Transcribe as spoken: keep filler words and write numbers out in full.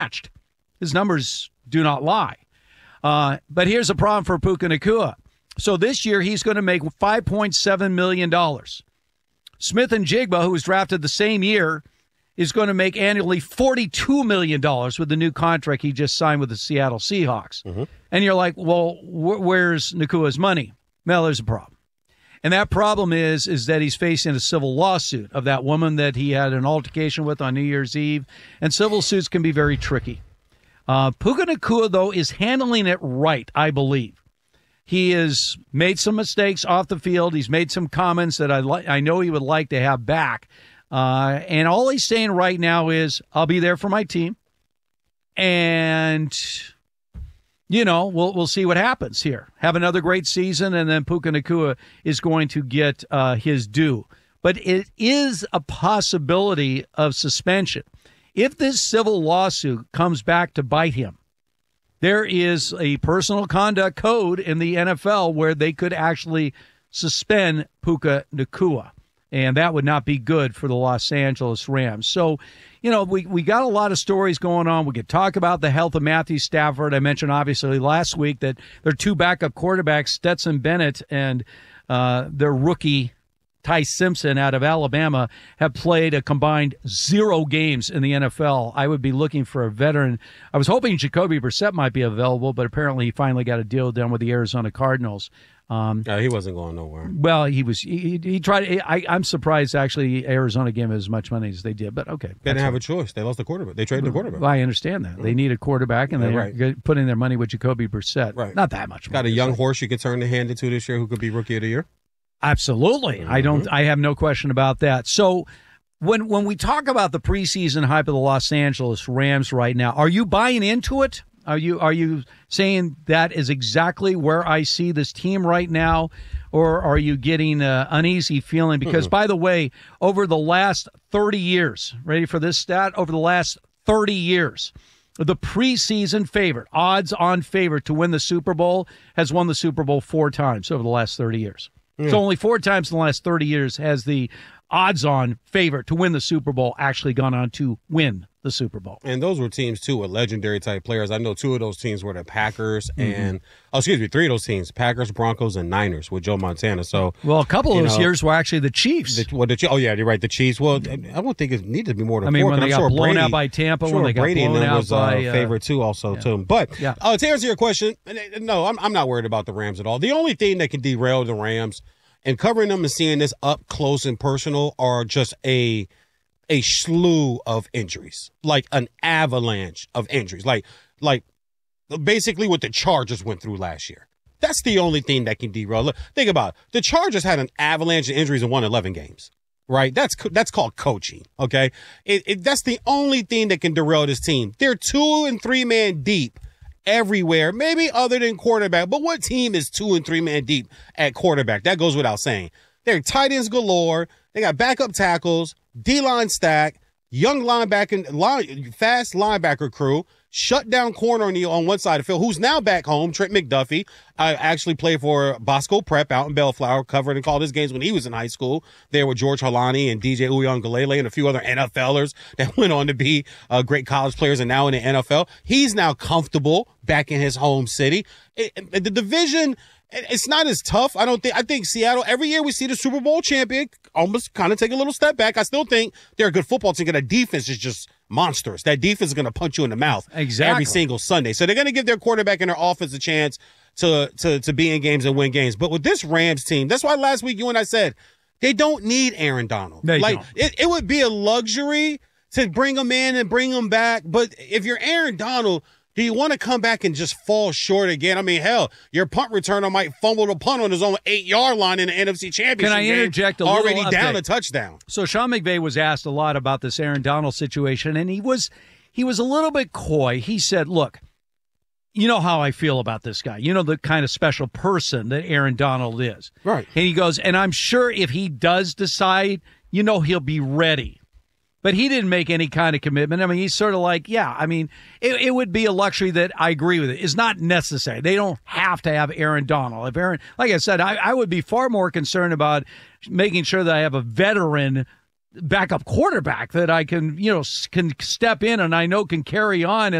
matched. His numbers do not lie. Uh, but here's a problem for Puka Nacua. So this year he's going to make five point seven million dollars. Smith and Jigba, who was drafted the same year, is going to make annually forty-two million dollars with the new contract he just signed with the Seattle Seahawks. Mm-hmm. And you're like, well, wh- where's Nakua's money? Well, there's a problem. And that problem is, is that he's facing a civil lawsuit of that woman that he had an altercation with on New Year's Eve. And civil suits can be very tricky. Uh, Puka Nacua, though, is handling it right, I believe. He has made some mistakes off the field. He's made some comments that I li- I know he would like to have back. Uh, and all he's saying right now is, I'll be there for my team. And, you know, we'll we'll see what happens here. Have another great season, and then Puka Nacua is going to get uh, his due. But it is a possibility of suspension. If this civil lawsuit comes back to bite him, there is a personal conduct code in the N F L where they could actually suspend Puka Nacua. And that would not be good for the Los Angeles Rams. So, you know, we, we got a lot of stories going on. We could talk about the health of Matthew Stafford. I mentioned, obviously, last week that their two backup quarterbacks, Stetson Bennett and uh, their rookie Ty Simpson out of Alabama, have played a combined zero games in the N F L. I would be looking for a veteran. I was hoping Jacoby Brissett might be available, but apparently he finally got a deal done with the Arizona Cardinals. Um, no, he wasn't going nowhere. Well, he was. He, he tried. I, I'm surprised, actually, Arizona gave him as much money as they did. But okay, they didn't have a choice. They lost the quarterback. They traded the quarterback. Well, I understand that. They need a quarterback, and Yeah, they're right. putting their money with Jacoby Brissett. Right. Not that much money. Got a young horse you could turn the hand into this year who could be rookie of the year. Absolutely. Mm-hmm. I don't. I have no question about that. So, when when we talk about the preseason hype of the Los Angeles Rams right now, are you buying into it? Are you are you saying that is exactly where I see this team right now? Or are you getting an uneasy feeling? Because, mm-hmm. by the way, over the last thirty years, ready for this stat? Over the last thirty years, the preseason favorite, odds-on favorite to win the Super Bowl, has won the Super Bowl four times over the last thirty years. Mm. So only four times in the last thirty years has the odds-on favorite to win the Super Bowl actually gone on to win the Super Bowl. And those were teams, too, with legendary type players. I know two of those teams were the Packers and, mm-hmm. oh, excuse me, three of those teams, Packers, Broncos, and Niners with Joe Montana. So, well, a couple of those know, years were actually the Chiefs. The, well, the, oh, yeah, you're right, the Chiefs. Well, I don't think it needed to be more than I mean, four. when they I'm got sure blown Brady, out by Tampa, sure when they got Brady blown out was by a uh, favorite, too, also, yeah. too. But yeah. uh, to answer your question, no, I'm, I'm not worried about the Rams at all. The only thing that can derail the Rams and covering them and seeing this up close and personal are just a – a slew of injuries, like an avalanche of injuries, like like basically what the Chargers went through last year. That's the only thing that can derail. Look, think about it. The Chargers had an avalanche of injuries and won eleven games, right? That's that's called coaching, okay? It, it, that's the only thing that can derail this team. They're two and three man deep everywhere, maybe other than quarterback. But what team is two and three man deep at quarterback? That goes without saying. They're tight ends galore. They got backup tackles, D-line stack, young linebacker, line, fast linebacker crew, shut down corner on the on one side of the field, who's now back home, Trent McDuffie. I actually played for Bosco Prep out in Bellflower, covered and called his games when he was in high school. There were George Halani and D J Uiagalelei and a few other NFLers that went on to be uh, great college players and now in the N F L. He's now comfortable back in his home city. It, it, the division... It's not as tough. I don't think. I think Seattle, every year we see the Super Bowl champion almost kind of take a little step back. I still think they're a good football team. That defense is just monstrous. That defense is going to punch you in the mouth exactly. every single Sunday. So they're going to give their quarterback and their offense a chance to, to, to be in games and win games. But with this Rams team, that's why last week you and I said they don't need Aaron Donald. They like don't. It, it would be a luxury to bring him in and bring him back. But if you're Aaron Donald, do you want to come back and just fall short again? I mean, hell, your punt returner might fumble the punt on his own eight-yard line in the N F C Championship Can I interject game, a little already down update? a touchdown. So Sean McVay was asked a lot about this Aaron Donald situation, and he was he was a little bit coy. He said, look, you know how I feel about this guy. You know the kind of special person that Aaron Donald is. Right. And he goes, and I'm sure if he does decide, you know he'll be ready. But he didn't make any kind of commitment. I mean, he's sort of like, yeah, I mean, it, it would be a luxury that I agree with it. It's not necessary. They don't have to have Aaron Donald. If Aaron, like I said, I, I would be far more concerned about making sure that I have a veteran backup quarterback that I can, you know, can step in and I know can carry on. And